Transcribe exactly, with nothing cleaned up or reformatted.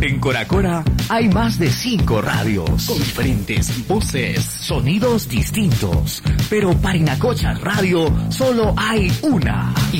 En Coracora hay más de cinco radios con diferentes voces, sonidos distintos. Pero Parinacocha Radio solo hay una.